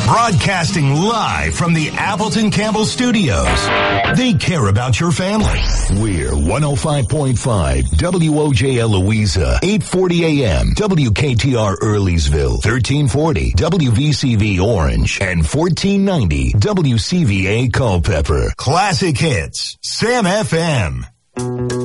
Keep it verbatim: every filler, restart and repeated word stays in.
Broadcasting live from the Appleton Campbell Studios. They care about your family. We're one oh five point five W O J L Louisa, eight forty A M, W K T R Earleysville, thirteen forty W V C V Orange, and fourteen ninety W C V A Culpeper. Classic hits, Sam F M.